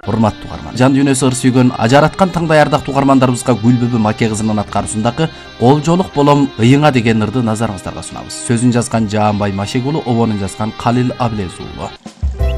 урматтуу угарман. Жан дүйнөсү ыр сүйгөн ажараткан таңдай ардактуу угармандарыбызга Гүлбүбү Маке кызынын аткары ушундагы колжолук болом ыйыңа деген ырды назарыңыздарга сунабыз. Сөзүн жазган Жаанбай Машек уулу, обонун жазган Калил Аблез уулу.